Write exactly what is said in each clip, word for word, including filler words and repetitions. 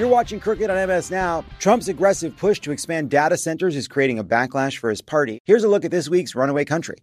You're watching Crooked on M S Now. Trump's aggressive push to expand data centers is creating a backlash for his party. Here's a look at this week's Runaway Country.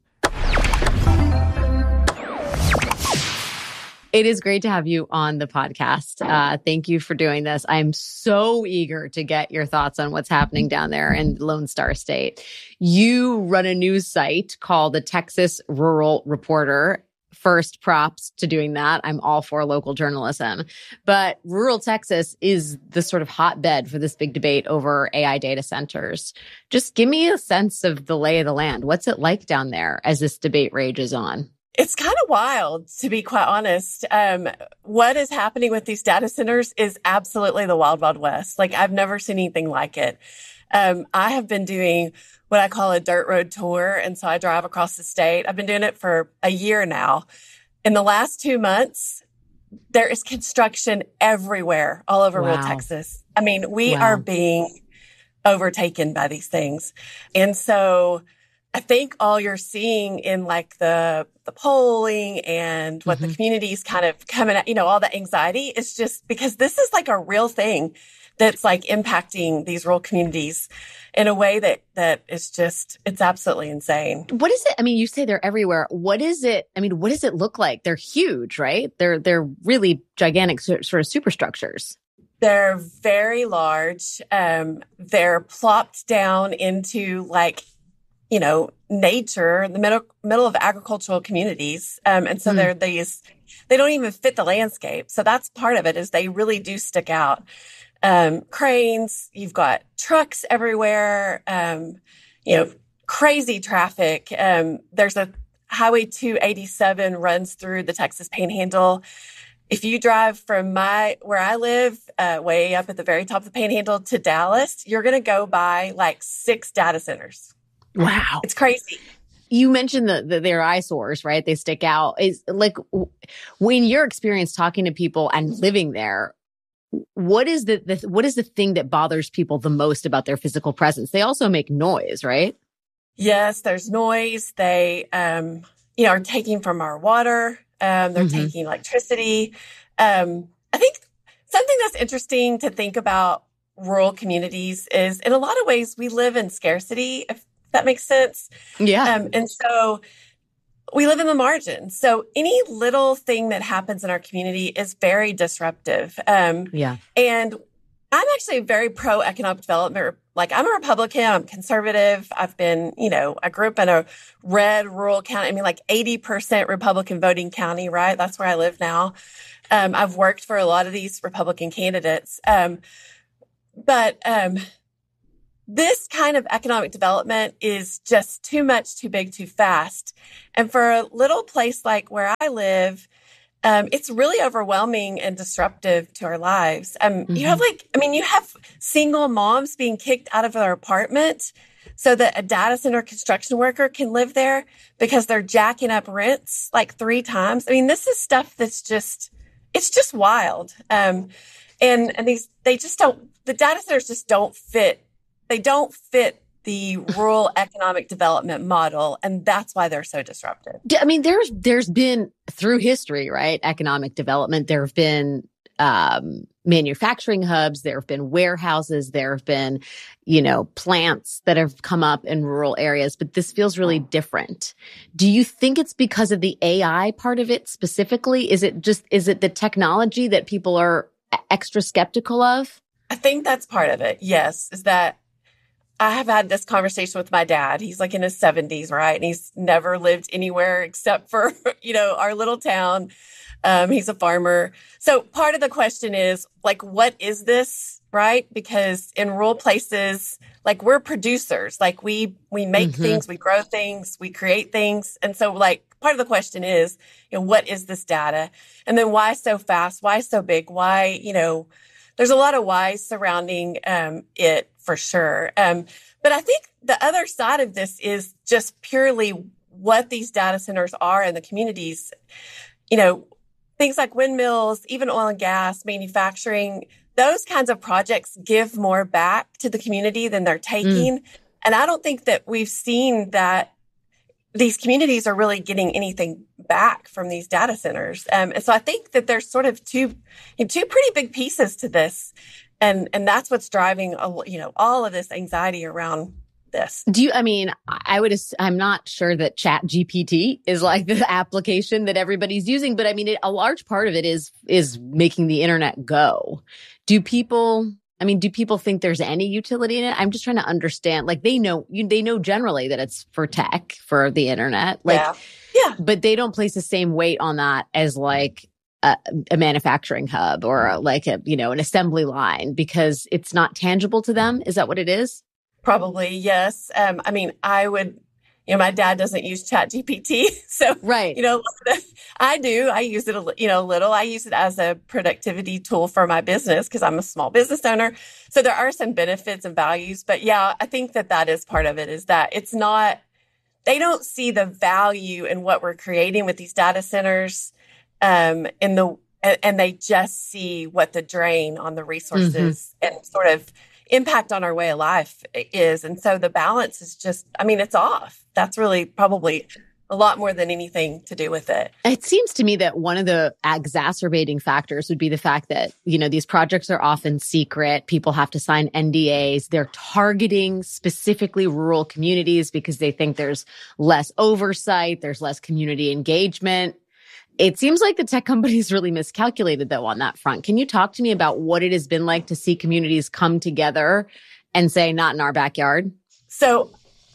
It is great to have you on the podcast. Uh, thank you for doing this. I'm so eager to get your thoughts on what's happening down there in Lone Star State. You run a news site called the Texas Rural Reporter. First, props to doing that. I'm all for local journalism. But rural Texas is the sort of hotbed for this big debate over A I data centers. Just give me a sense of the lay of the land. What's it like down there as this debate rages on? It's kind of wild, to be quite honest. Um, what is happening with these data centers is absolutely the wild, wild west. Like, I've never seen anything like it. Um, I have been doing what I call a dirt road tour. And so I drive across the state. I've been doing it for a year now. In the last two months, there is construction everywhere, all over Wow. rural Texas. I mean, we Wow. are being overtaken by these things. And so I think all you're seeing in like the the polling and what mm-hmm. the community's kind of coming at, you know, all the anxiety is just because this is like a real thing that's like impacting these rural communities in a way that that is just, it's absolutely insane. What is it? I mean, you say they're everywhere. What is it? I mean, what does it look like? They're huge, right? They're they're really gigantic sort of superstructures. They're very large. Um, they're plopped down into like, you know, nature, the middle, middle of agricultural communities. Um, and so mm. they're these, they don't even fit the landscape. So that's part of it is they really do stick out. Um, cranes, you've got trucks everywhere, um, you know, crazy traffic. Um, there's a Highway two eighty-seven runs through the Texas Panhandle. If you drive from my, where I live, uh, way up at the very top of the Panhandle to Dallas, you're going to go by like six data centers. Wow. It's crazy. You mentioned that the, they're eyesores, right? They stick out. Is like when your experience talking to people and living there, what is the, the what is the thing that bothers people the most about their physical presence? They also make noise, right? Yes, there's noise. They, um, you know, are taking from our water. Um, they're mm-hmm. taking electricity. Um, I think something that's interesting to think about rural communities is in a lot of ways we live in scarcity, if that makes sense. Yeah. Um, and so we live in the margins. So any little thing that happens in our community is very disruptive. Um, yeah. And I'm actually very pro economic development. Like I'm a Republican, I'm conservative. I've been, you know, I grew up in a red rural county. I mean, like eighty percent Republican voting county, right? That's where I live now. Um, I've worked for a lot of these Republican candidates. Um, but, um, this kind of economic development is just too much, too big, too fast. And for a little place like where I live, um, it's really overwhelming and disruptive to our lives. Um, mm-hmm. You have like, I mean, you have single moms being kicked out of their apartment so that a data center construction worker can live there because they're jacking up rents like three times. I mean, this is stuff that's just, it's just wild. Um, and, and these, they just don't, the data centers just don't fit. They don't fit the rural economic development model, and that's why they're so disruptive. I mean, there's there's been through history, right? Economic development. There have been um, manufacturing hubs. There have been warehouses. There have been, you know, plants that have come up in rural areas. But this feels really different. Do you think it's because of the A I part of it specifically? Is it just is it the technology that people are extra skeptical of? I think that's part of it. Yes, is that. I have had this conversation with my dad. He's like in his seventies, right? And he's never lived anywhere except for, you know, our little town. Um, he's a farmer. So part of the question is like, what is this, right? Because in rural places, like we're producers, like we, we make mm-hmm. things, we grow things, we create things. And so like part of the question is, you know, what is this data? And then why so fast? Why so big? Why, you know, there's a lot of whys surrounding um, it for sure. Um, but I think the other side of this is just purely what these data centers are in the communities. You know, things like windmills, even oil and gas, manufacturing, those kinds of projects give more back to the community than they're taking. Mm. And I don't think that we've seen that these communities are really getting anything back from these data centers. Um, and so I think that there's sort of two, you know, two pretty big pieces to this. And, and that's what's driving, a, you know, all of this anxiety around this. Do you, I mean, I would, I'm not sure that Chat G P T is like the application that everybody's using, but I mean, it, a large part of it is, is making the internet go. Do people, I mean, do people think there's any utility in it? I'm just trying to understand, like they know, you, they know generally that it's for tech, for the internet. Like, yeah. yeah. But they don't place the same weight on that as like a, a manufacturing hub or like a, you know, an assembly line because it's not tangible to them. Is that what it is? Probably, yes. Um, I mean, I would, you know, my dad doesn't use Chat G P T. So, right. you know, I do. I use it, a, you know, a little. I use it as a productivity tool for my business because I'm a small business owner. So there are some benefits and values. But yeah, I think that that is part of it is that it's not, they don't see the value in what we're creating with these data centers um, in the, and they just see what the drain on the resources mm-hmm. and sort of impact on our way of life is. And so the balance is just, I mean, it's off. That's really probably a lot more than anything to do with it. It seems to me that one of the exacerbating factors would be the fact that, you know, these projects are often secret. People have to sign N D As. They're targeting specifically rural communities because they think there's less oversight, there's less community engagement. It seems like the tech companies really miscalculated, though, on that front. Can you talk to me about what it has been like to see communities come together and say, not in our backyard? So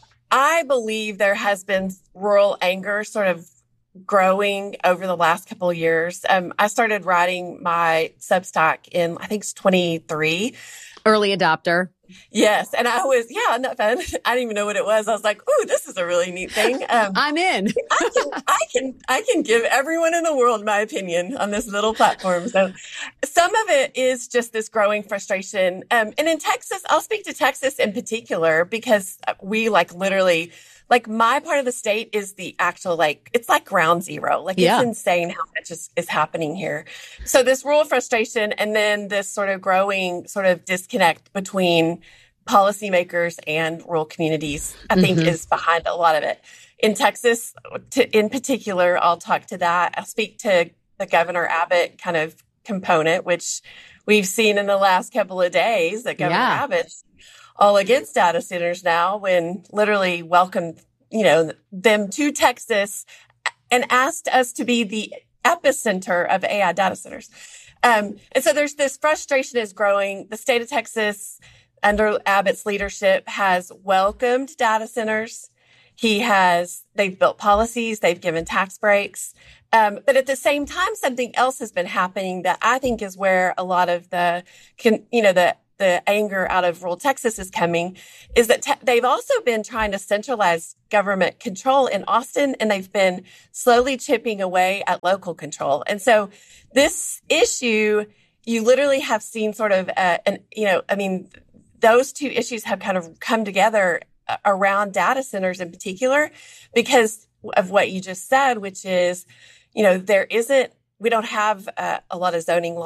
I believe there has been rural anger sort of growing over the last couple of years. Um, I started writing my Substack in, I think it's twenty-three. Early adopter. Yes. And I was, yeah, I'm not fun. I didn't even know what it was. I was like, ooh, this is a really neat thing. Um, I'm in. I can, I can, I can give everyone in the world my opinion on this little platform. So some of it is just this growing frustration. Um, and in Texas, I'll speak to Texas in particular because we like literally, like my part of the state is the actual, like, it's like ground zero. Like yeah. It's insane how much is, is happening here. So this rural frustration and then this sort of growing sort of disconnect between policymakers and rural communities, I think mm-hmm. is behind a lot of it. In Texas, to, in particular, I'll talk to that. I'll speak to the Governor Abbott kind of component, which we've seen in the last couple of days that Governor yeah. Abbott's all against data centers now when literally welcomed, you know, them to Texas and asked us to be the epicenter of A I data centers. Um, and so there's this frustration is growing. The state of Texas under Abbott's leadership has welcomed data centers. He has, they've built policies, they've given tax breaks. Um, but at the same time, something else has been happening that I think is where a lot of the, can, you know, the, the anger out of rural Texas is coming is that te- they've also been trying to centralize government control in Austin, and they've been slowly chipping away at local control. And so this issue, you literally have seen sort of, uh, an, you know, I mean, those two issues have kind of come together around data centers in particular because of what you just said, which is, you know, there isn't, we don't have uh, a lot of zoning laws